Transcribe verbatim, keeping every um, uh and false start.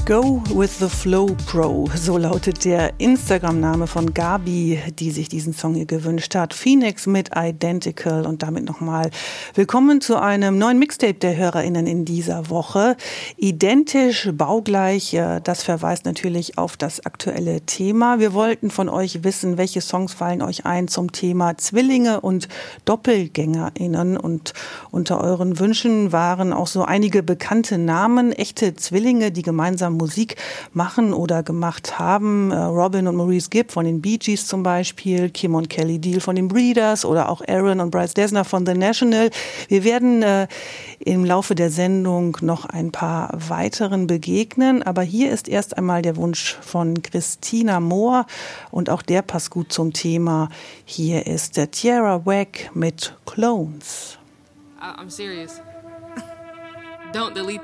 Go with the Flow Pro, so lautet der Instagram-Name von Gabi, die sich diesen Song hier gewünscht hat. Phoenix mit Identical und damit nochmal willkommen zu einem neuen Mixtape der HörerInnen in dieser Woche. Identisch, baugleich, das verweist natürlich auf das aktuelle Thema. Wir wollten von euch wissen, welche Songs fallen euch ein zum Thema Zwillinge und DoppelgängerInnen, und unter euren Wünschen waren auch so einige bekannte Namen, echte Zwillinge, die gemeinsam Musik machen oder gemacht haben. Robin und Maurice Gibb von den Bee Gees zum Beispiel, Kim und Kelly Deal von den Breeders oder auch Aaron und Bryce Dessner von The National. Wir werden äh, im Laufe der Sendung noch ein paar weiteren begegnen, aber hier ist erst einmal der Wunsch von Christina Mohr und auch der passt gut zum Thema. Hier ist der Tierra Whack mit Clones. I'm serious. Don't delete